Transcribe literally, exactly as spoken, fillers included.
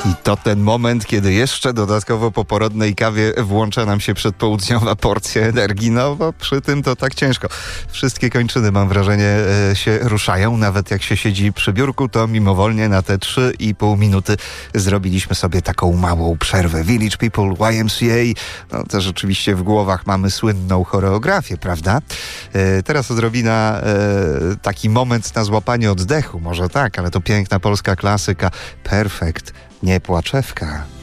I to ten moment, kiedy jeszcze dodatkowo po porodnej kawie włącza nam się przedpołudniowa porcja energii, no bo przy tym to tak ciężko. Wszystkie kończyny, mam wrażenie, się ruszają. Nawet jak się siedzi przy biurku, to mimowolnie na te trzy i pół minuty zrobiliśmy sobie taką małą przerwę. Village People, Y M C A, no też oczywiście w głowach mamy słynną choreografię, prawda? E, teraz odrobina e, taki moment na złapanie oddechu, może tak, ale to piękna polska klasyka. Perfekt, nie płaczewka.